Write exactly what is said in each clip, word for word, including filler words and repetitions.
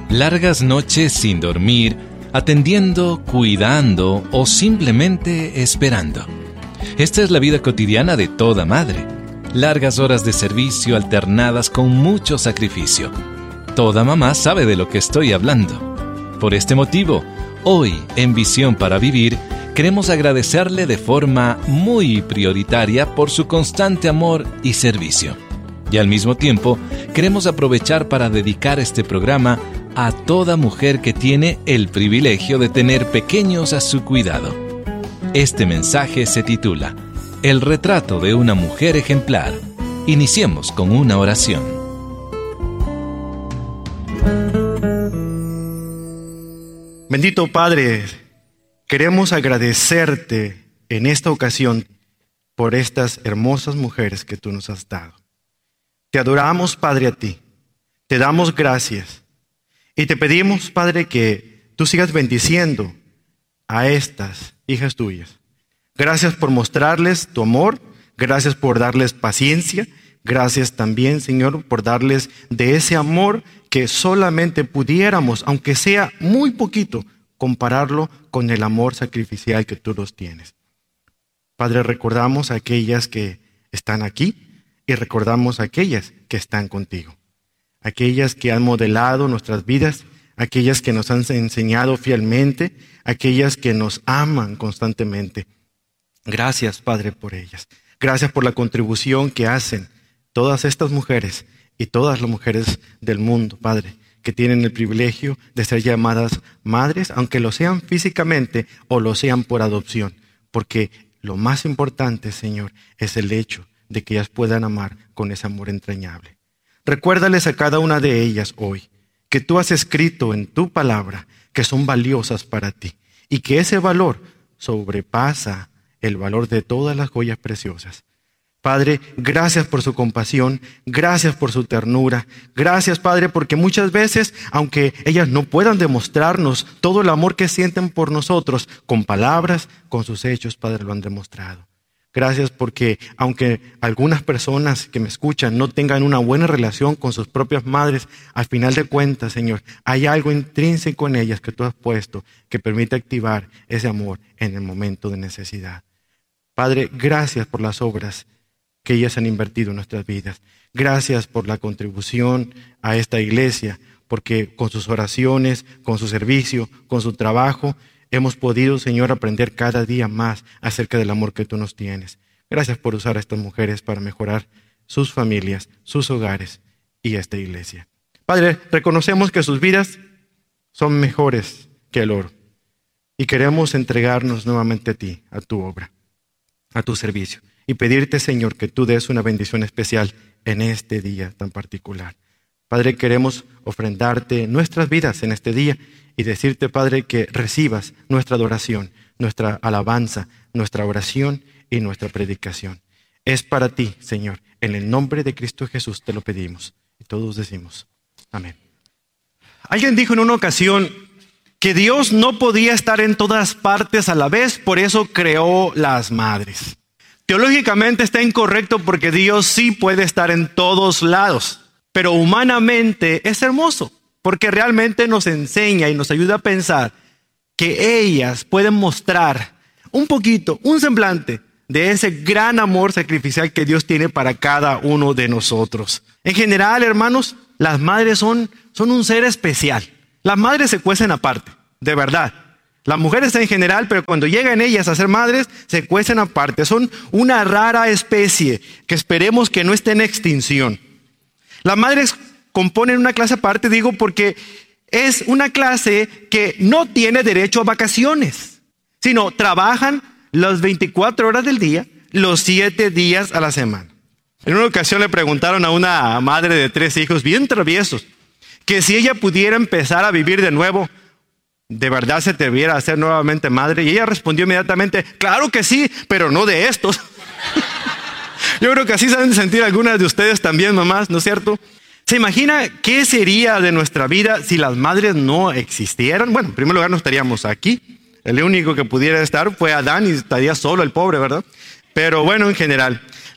Largas noches sin dormir, atendiendo, cuidando o simplemente esperando. Esta es la vida cotidiana de toda madre. Largas horas de servicio alternadas con mucho sacrificio. Toda mamá sabe de lo que estoy hablando. Por este motivo, hoy en Visión para Vivir, queremos agradecerle de forma muy prioritaria por su constante amor y servicio. Y al mismo tiempo, queremos aprovechar para dedicar este programa a toda mujer que tiene el privilegio de tener pequeños a su cuidado. Este mensaje se titula El retrato de una mujer ejemplar. Iniciemos con una oración. Bendito Padre, queremos agradecerte en esta ocasión por estas hermosas mujeres que tú nos has dado. Te adoramos, Padre, a ti. Te damos gracias. Y te pedimos, Padre, que tú sigas bendiciendo a estas hijas tuyas. Gracias por mostrarles tu amor. Gracias por darles paciencia. Gracias también, Señor, por darles de ese amor que solamente pudiéramos, aunque sea muy poquito, compararlo con el amor sacrificial que tú los tienes. Padre, recordamos a aquellas que están aquí y recordamos a aquellas que están contigo. Aquellas que han modelado nuestras vidas, aquellas que nos han enseñado fielmente, aquellas que nos aman constantemente. Gracias, Padre, por ellas. Gracias por la contribución que hacen todas estas mujeres y todas las mujeres del mundo, Padre, que tienen el privilegio de ser llamadas madres, aunque lo sean físicamente o lo sean por adopción, porque lo más importante, Señor, es el hecho de que ellas puedan amar con ese amor entrañable. Recuérdales a cada una de ellas hoy que tú has escrito en tu palabra que son valiosas para ti y que ese valor sobrepasa el valor de todas las joyas preciosas. Padre, gracias por su compasión, gracias por su ternura, gracias, Padre, porque muchas veces, aunque ellas no puedan demostrarnos todo el amor que sienten por nosotros, con palabras, con sus hechos, Padre, lo han demostrado. Gracias porque aunque algunas personas que me escuchan no tengan una buena relación con sus propias madres, al final de cuentas, Señor, hay algo intrínseco en ellas que tú has puesto que permite activar ese amor en el momento de necesidad. Padre, gracias por las obras que ellas han invertido en nuestras vidas. Gracias por la contribución a esta iglesia, porque con sus oraciones, con su servicio, con su trabajo, hemos podido, Señor, aprender cada día más acerca del amor que tú nos tienes. Gracias por usar a estas mujeres para mejorar sus familias, sus hogares y esta iglesia. Padre, reconocemos que sus vidas son mejores que el oro y queremos entregarnos nuevamente a ti, a tu obra, a tu servicio y pedirte, Señor, que tú des una bendición especial en este día tan particular. Padre, queremos ofrendarte nuestras vidas en este día y decirte, Padre, que recibas nuestra adoración, nuestra alabanza, nuestra oración y nuestra predicación. Es para ti, Señor. En el nombre de Cristo Jesús te lo pedimos. Y todos decimos, amén. Alguien dijo en una ocasión que Dios no podía estar en todas partes a la vez, por eso creó las madres. Teológicamente está incorrecto porque Dios sí puede estar en todos lados. Pero humanamente es hermoso, porque realmente nos enseña y nos ayuda a pensar que ellas pueden mostrar un poquito, un semblante de ese gran amor sacrificial que Dios tiene para cada uno de nosotros. En general, hermanos, las madres son, son un ser especial. Las madres se cuecen aparte, de verdad. Las mujeres en general, pero cuando llegan ellas a ser madres, se cuecen aparte. Son una rara especie que esperemos que no esté en extinción. Las madres componen una clase aparte, digo, porque es una clase que no tiene derecho a vacaciones, sino trabajan las veinticuatro horas del día, los siete días a la semana. En una ocasión le preguntaron a una madre de tres hijos bien traviesos que si ella pudiera empezar a vivir de nuevo, ¿de verdad se atreviera a ser nuevamente madre? Y ella respondió inmediatamente, claro que sí, pero no de estos. Yo creo que así se han de sentir algunas de ustedes también, mamás, ¿no es cierto? ¿Se imagina qué sería de nuestra vida si las madres no existieran? Bueno, en primer lugar no estaríamos aquí. El único que pudiera estar fue Adán y estaría solo el pobre, ¿verdad? Pero bueno, en general,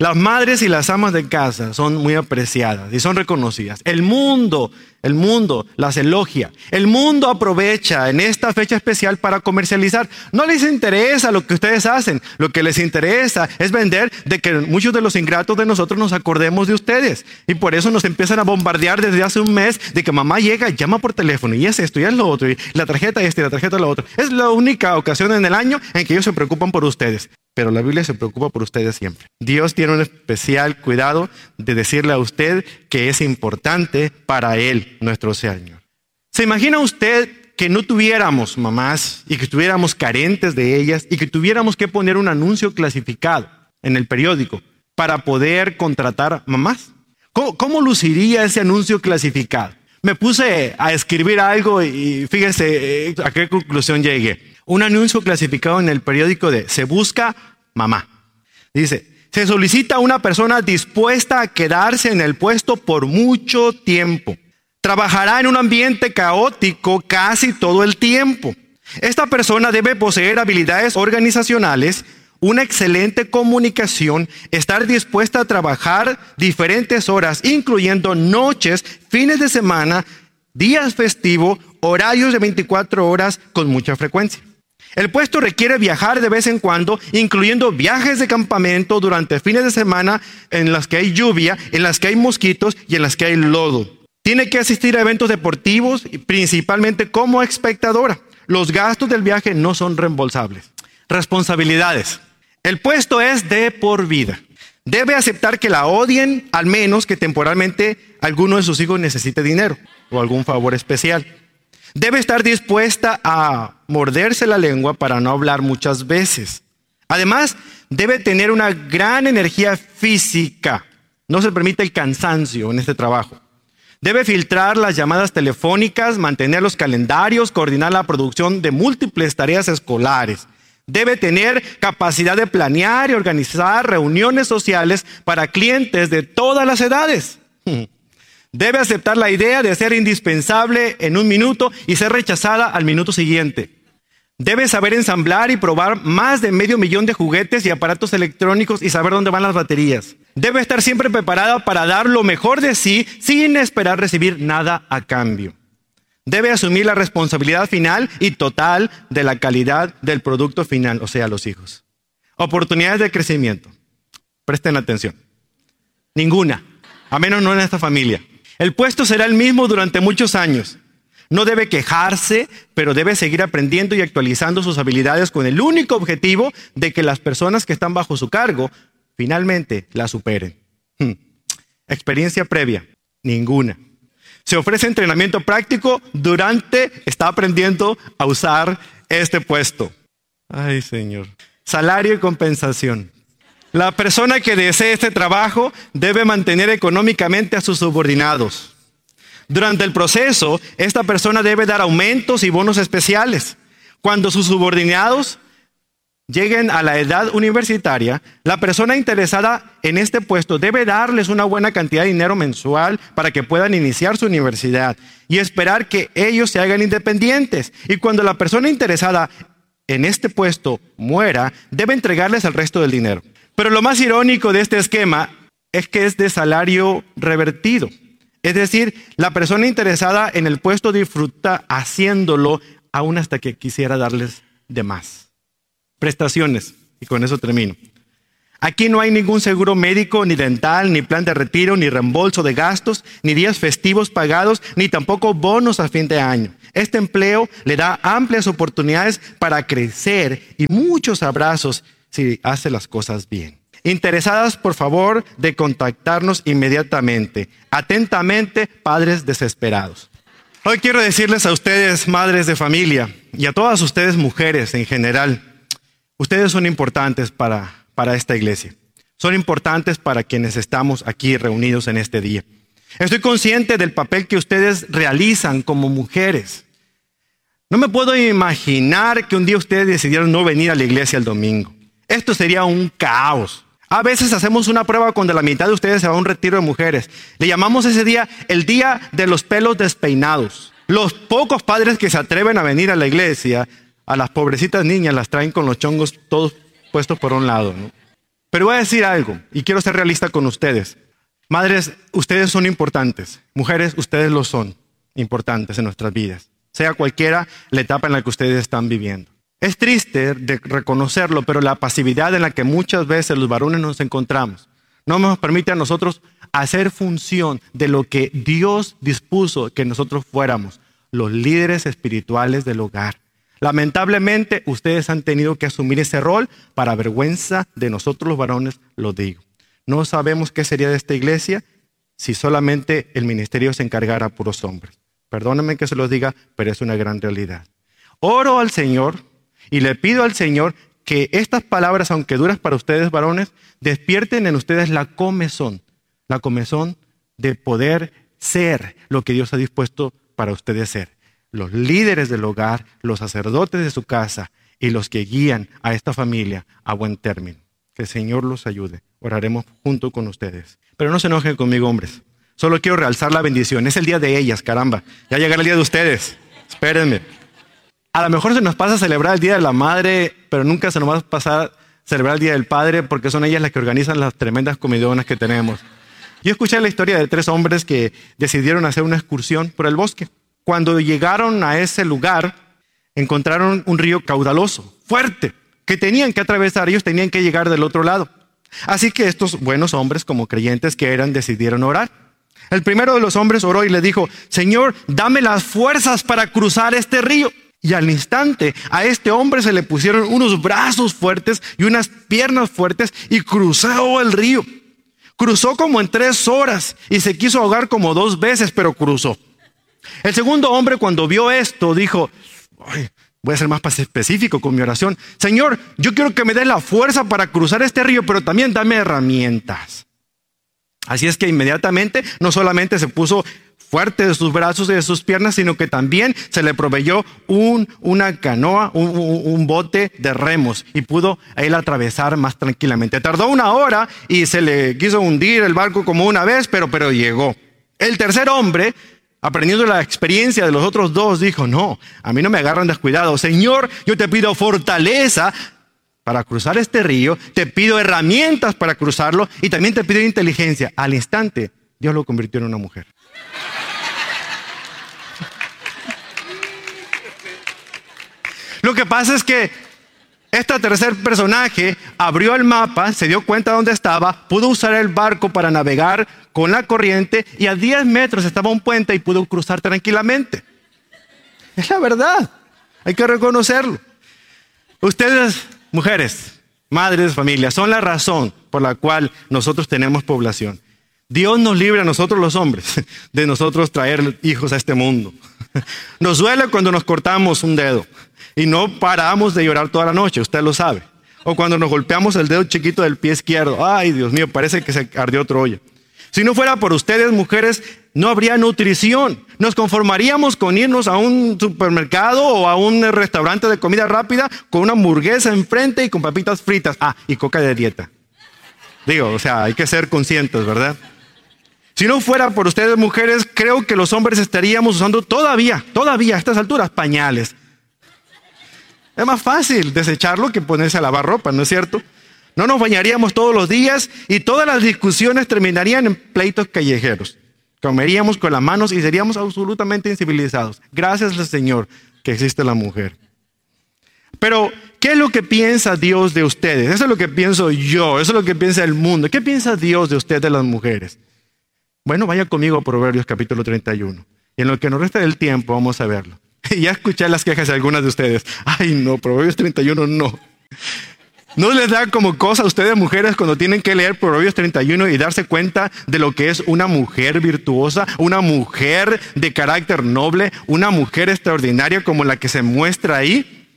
Las madres y las amas de casa son muy apreciadas y son reconocidas. El mundo, el mundo las elogia. El mundo aprovecha en esta fecha especial para comercializar. No les interesa lo que ustedes hacen. Lo que les interesa es vender de que muchos de los ingratos de nosotros nos acordemos de ustedes. Y por eso nos empiezan a bombardear desde hace un mes de que mamá llega, llama por teléfono y es esto y es lo otro. Y la tarjeta esta y la tarjeta lo otro. Es la única ocasión en el año en que ellos se preocupan por ustedes. Pero la Biblia se preocupa por ustedes siempre. Dios tiene un especial cuidado de decirle a usted que es importante para Él, nuestro Señor. ¿Se imagina usted que no tuviéramos mamás y que estuviéramos carentes de ellas y que tuviéramos que poner un anuncio clasificado en el periódico para poder contratar mamás? ¿Cómo, cómo luciría ese anuncio clasificado? Me puse a escribir algo y fíjense a qué conclusión llegué. Un anuncio clasificado en el periódico de Se busca mamá. Dice, se solicita una persona dispuesta a quedarse en el puesto por mucho tiempo. Trabajará en un ambiente caótico casi todo el tiempo. Esta persona debe poseer habilidades organizacionales, una excelente comunicación, estar dispuesta a trabajar diferentes horas, incluyendo noches, fines de semana, días festivos, horarios de veinticuatro horas con mucha frecuencia. El puesto requiere viajar de vez en cuando, incluyendo viajes de campamento durante fines de semana en las que hay lluvia, en las que hay mosquitos y en las que hay lodo. Tiene que asistir a eventos deportivos, principalmente como espectadora. Los gastos del viaje no son reembolsables. Responsabilidades. El puesto es de por vida. Debe aceptar que la odien, al menos que temporalmente alguno de sus hijos necesite dinero o algún favor especial. Debe estar dispuesta a morderse la lengua para no hablar muchas veces. Además, debe tener una gran energía física. No se permite el cansancio en este trabajo. Debe filtrar las llamadas telefónicas, mantener los calendarios, coordinar la producción de múltiples tareas escolares. Debe tener capacidad de planear y organizar reuniones sociales para clientes de todas las edades. Debe aceptar la idea de ser indispensable en un minuto y ser rechazada al minuto siguiente. Debe saber ensamblar y probar más de medio millón de juguetes y aparatos electrónicos y saber dónde van las baterías. Debe estar siempre preparada para dar lo mejor de sí sin esperar recibir nada a cambio. Debe asumir la responsabilidad final y total de la calidad del producto final, o sea, los hijos. Oportunidades de crecimiento. Presten atención. Ninguna, a menos no en esta familia. El puesto será el mismo durante muchos años. No debe quejarse, pero debe seguir aprendiendo y actualizando sus habilidades con el único objetivo de que las personas que están bajo su cargo finalmente la superen. Hmm. Experiencia previa, ninguna. Se ofrece entrenamiento práctico durante, está aprendiendo a usar este puesto. Ay, Señor. Salario y compensación. La persona que desee este trabajo debe mantener económicamente a sus subordinados. Durante el proceso, esta persona debe dar aumentos y bonos especiales. Cuando sus subordinados lleguen a la edad universitaria, la persona interesada en este puesto debe darles una buena cantidad de dinero mensual para que puedan iniciar su universidad y esperar que ellos se hagan independientes. Y cuando la persona interesada en este puesto muera, debe entregarles el resto del dinero. Pero lo más irónico de este esquema es que es de salario revertido. Es decir, la persona interesada en el puesto disfruta haciéndolo aún hasta que quisiera darles de más. Prestaciones, y con eso termino. Aquí no hay ningún seguro médico, ni dental, ni plan de retiro, ni reembolso de gastos, ni días festivos pagados, ni tampoco bonos a fin de año. Este empleo le da amplias oportunidades para crecer y muchos abrazos si hace las cosas bien. Interesadas, por favor, de contactarnos inmediatamente. Atentamente, padres desesperados. Hoy quiero decirles a ustedes, madres de familia, y a todas ustedes, mujeres en general, ustedes son importantes para, para esta iglesia. Son importantes para quienes estamos aquí reunidos en este día. Estoy consciente del papel que ustedes realizan como mujeres. No me puedo imaginar que un día ustedes decidieran no venir a la iglesia el domingo. Esto sería un caos. A veces hacemos una prueba cuando la mitad de ustedes se va a un retiro de mujeres. Le llamamos ese día el día de los pelos despeinados. Los pocos padres que se atreven a venir a la iglesia, a las pobrecitas niñas las traen con los chongos todos puestos por un lado, ¿no? Pero voy a decir algo y quiero ser realista con ustedes. Madres, ustedes son importantes. Mujeres, ustedes lo son importantes en nuestras vidas. Sea cualquiera la etapa en la que ustedes están viviendo. Es triste de reconocerlo, pero la pasividad en la que muchas veces los varones nos encontramos no nos permite a nosotros hacer función de lo que Dios dispuso que nosotros fuéramos, los líderes espirituales del hogar. Lamentablemente, ustedes han tenido que asumir ese rol para vergüenza de nosotros los varones, lo digo. No sabemos qué sería de esta iglesia si solamente el ministerio se encargara a puros hombres. Perdónenme que se los diga, pero es una gran realidad. Oro al Señor y le pido al Señor que estas palabras, aunque duras para ustedes varones, despierten en ustedes la comezón, la comezón de poder ser lo que Dios ha dispuesto para ustedes ser. Los líderes del hogar, los sacerdotes de su casa y los que guían a esta familia a buen término. Que el Señor los ayude. Oraremos junto con ustedes. Pero no se enojen conmigo, hombres. Solo quiero realzar la bendición. Es el día de ellas, caramba. Ya llegará el día de ustedes. Espérenme. A lo mejor se nos pasa a celebrar el Día de la Madre, pero nunca se nos va a pasar a celebrar el Día del Padre porque son ellas las que organizan las tremendas comidonas que tenemos. Yo escuché la historia de tres hombres que decidieron hacer una excursión por el bosque. Cuando llegaron a ese lugar, encontraron un río caudaloso, fuerte, que tenían que atravesar. Ellos tenían que llegar del otro lado. Así que estos buenos hombres, como creyentes que eran, decidieron orar. El primero de los hombres oró y le dijo: Señor, dame las fuerzas para cruzar este río. Y al instante a este hombre se le pusieron unos brazos fuertes y unas piernas fuertes y cruzó el río. Cruzó como en tres horas y se quiso ahogar como dos veces, pero cruzó. El segundo hombre, cuando vio esto, dijo: Ay, voy a ser más específico con mi oración. Señor, yo quiero que me des la fuerza para cruzar este río, pero también dame herramientas. Así es que inmediatamente no solamente se puso fuerte de sus brazos y de sus piernas, sino que también se le proveyó un, una canoa, un, un, un bote de remos y pudo él atravesar más tranquilamente. Tardó una hora y se le quiso hundir el barco como una vez, pero, pero llegó. El tercer hombre, aprendiendo la experiencia de los otros dos, dijo: no, a mí no me agarran descuidado. Señor, yo te pido fortaleza para cruzar este río, te pido herramientas para cruzarlo y también te pido inteligencia. Al instante, Dios lo convirtió en una mujer. Lo que pasa es que este tercer personaje abrió el mapa, se dio cuenta de dónde estaba, pudo usar el barco para navegar con la corriente y a diez metros estaba un puente y pudo cruzar tranquilamente. Es la verdad, hay que reconocerlo. Ustedes, mujeres, madres de familia, son la razón por la cual nosotros tenemos población. Dios nos libre a nosotros los hombres de nosotros traer hijos a este mundo. Nos duele cuando nos cortamos un dedo y no paramos de llorar toda la noche, usted lo sabe. O cuando nos golpeamos el dedo chiquito del pie izquierdo. Ay, Dios mío, parece que se ardió Troya. Si no fuera por ustedes, mujeres, no habría nutrición. Nos conformaríamos con irnos a un supermercado o a un restaurante de comida rápida con una hamburguesa enfrente y con papitas fritas. Ah, y coca de dieta. Digo, o sea, hay que ser conscientes, ¿verdad? Si no fuera por ustedes, mujeres, creo que los hombres estaríamos usando todavía, todavía a estas alturas, pañales. Es más fácil desecharlo que ponerse a lavar ropa, ¿no es cierto? No nos bañaríamos todos los días y todas las discusiones terminarían en pleitos callejeros. Comeríamos con las manos y seríamos absolutamente incivilizados. Gracias al Señor que existe la mujer. Pero, ¿qué es lo que piensa Dios de ustedes? Eso es lo que pienso yo, eso es lo que piensa el mundo. ¿Qué piensa Dios de ustedes, las mujeres? Bueno, vaya conmigo a Proverbios capítulo treinta y uno. Y en lo que nos resta del tiempo vamos a verlo. Y ya escuché las quejas de algunas de ustedes. Ay, no, Proverbios treinta y uno no. ¿No les da como cosa a ustedes, mujeres, cuando tienen que leer Proverbios treinta y uno y darse cuenta de lo que es una mujer virtuosa, una mujer de carácter noble, una mujer extraordinaria como la que se muestra ahí?